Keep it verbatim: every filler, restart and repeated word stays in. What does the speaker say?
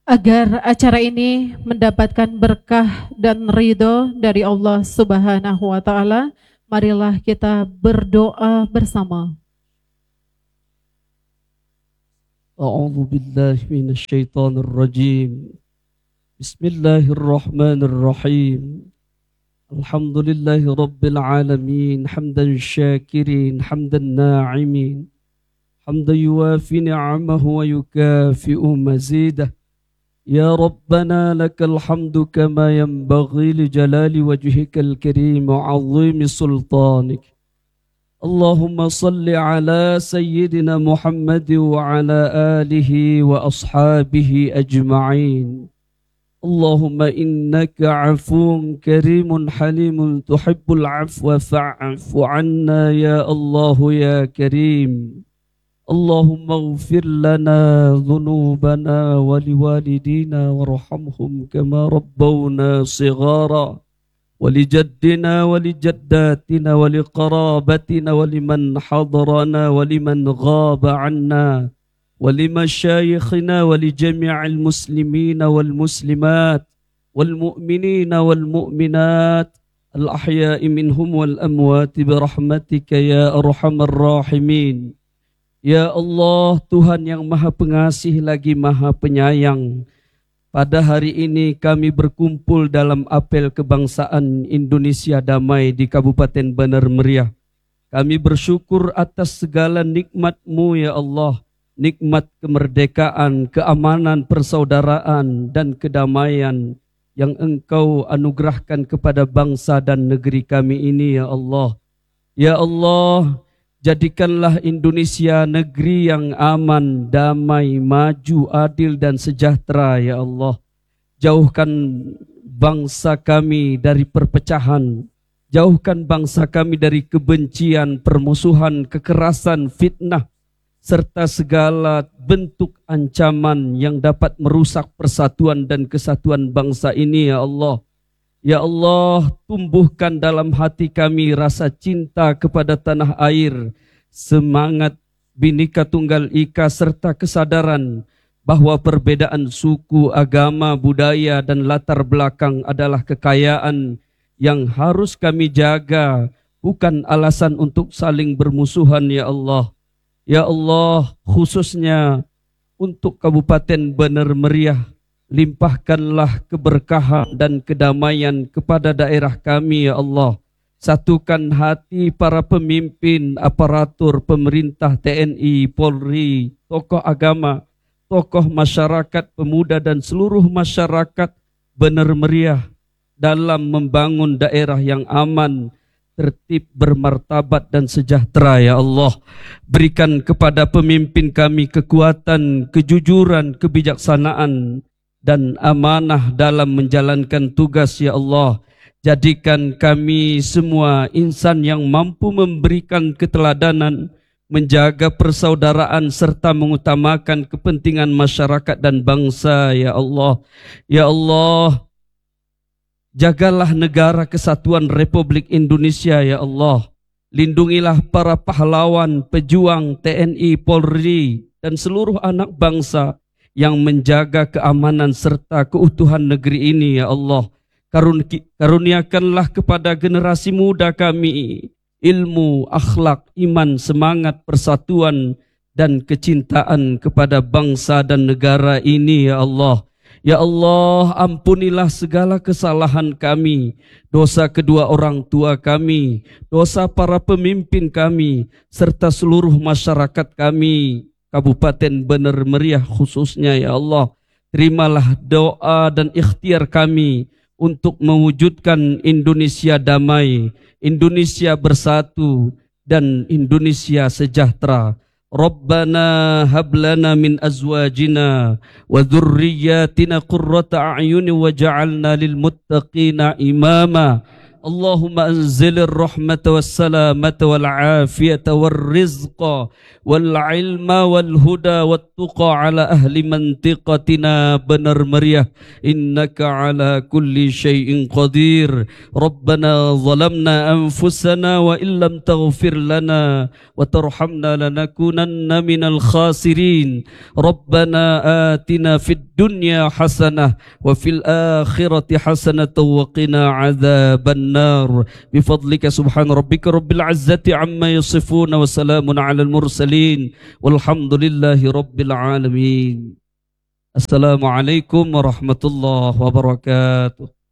Agar acara ini mendapatkan berkah dan ridho dari Allah Subhanahu wa Ta'ala, marilah kita berdoa bersama. A'udzu billahi minasy syaithanir rajim. Bismillahirrahmanirrahim. Alhamdulillahi rabbil alamin, hamdan syakirin, hamdan na'imin, hamdan yuwafi ni'amahu wa yukafi'u mazidah. Ya Rabbana lakal hamdu kama yanbaghi li jalali wajhikal karim wa 'azimi sultanik. Allahumma salli ala sayyidina Muhammad wa ala alihi wa ashabihi ajma'in. Allahumma innaka 'afuwun karimun halimun tuhibbul 'afwa fa'fu 'anna ya Allah ya Karim. Allahumma ighfir lana dhunubana wa liwalidina warhamhum kama rabbawna shighara wa lijaddina wa lijaddatina wa liqarabatina wa liman hadarana wa liman ghaba anna wa limashayikhina wa lijami'il muslimina wal muslimat wal mu'minina wal mu'minat al ahya'i minhum wal amwati birahmatika ya arhamar rahimin. Ya Allah, Tuhan yang Maha Pengasih lagi Maha Penyayang, pada hari ini kami berkumpul dalam apel kebangsaan Indonesia damai di Kabupaten Bener Meriah. Kami bersyukur atas segala nikmat-Mu ya Allah, nikmat kemerdekaan, keamanan, persaudaraan, dan kedamaian yang Engkau anugerahkan kepada bangsa dan negeri kami ini ya Allah. Ya Allah, jadikanlah Indonesia negeri yang aman, damai, maju, adil dan sejahtera ya Allah. Jauhkan bangsa kami dari perpecahan, jauhkan bangsa kami dari kebencian, permusuhan, kekerasan, fitnah, serta segala bentuk ancaman yang dapat merusak persatuan dan kesatuan bangsa ini ya Allah. Ya Allah, tumbuhkan dalam hati kami rasa cinta kepada tanah air, semangat Bhinneka Tunggal Ika, serta kesadaran bahwa perbedaan suku, agama, budaya, dan latar belakang adalah kekayaan yang harus kami jaga, bukan alasan untuk saling bermusuhan ya Allah. Ya Allah, khususnya untuk Kabupaten Bener Meriah, limpahkanlah keberkahan dan kedamaian kepada daerah kami ya Allah. Satukan hati para pemimpin, aparatur pemerintah, T N I, Polri, tokoh agama, tokoh masyarakat, pemuda dan seluruh masyarakat Bener Meriah dalam membangun daerah yang aman, tertib, bermartabat dan sejahtera ya Allah. Berikan kepada pemimpin kami kekuatan, kejujuran, kebijaksanaan dan amanah dalam menjalankan tugas ya Allah. Jadikan kami semua insan yang mampu memberikan keteladanan, menjaga persaudaraan serta mengutamakan kepentingan masyarakat dan bangsa ya Allah. Ya Allah, jagalah negara kesatuan Republik Indonesia ya Allah. Lindungilah para pahlawan, pejuang T N I, Polri dan seluruh anak bangsa yang menjaga keamanan serta keutuhan negeri ini ya Allah. Karuniakanlah kepada generasi muda kami ilmu, akhlak, iman, semangat, persatuan dan kecintaan kepada bangsa dan negara ini ya Allah. Ya Allah, ampunilah segala kesalahan kami, dosa kedua orang tua kami, dosa para pemimpin kami, serta seluruh masyarakat kami Kabupaten Bener Meriah khususnya ya Allah. Terimalah doa dan ikhtiar kami untuk mewujudkan Indonesia damai, Indonesia bersatu, dan Indonesia sejahtera. Rabbana hablana min azwajina wa dhurriyyatina qurrata a'yuni waj'alna lil muttaqina imama. اللهم أنزل الرحمة والسلامة والعافية والرزق والعلم والهدى والتقى على أهل منطقتنا بنر مريah إنك على كل شيء قدير. ربنا ظلمنا أنفسنا وإن لم تغفر لنا وترحمنا لنكونن من الخاسرين. ربنا آتنا في الدنيا حسنة وفي الآخرة حسنة وقنا عذاب النار بفضلك سبحان ربك رب العزة عما يصفون وسلام على المرسلين والحمد لله رب العالمين. Assalamualaikum warahmatullahi wabarakatuh.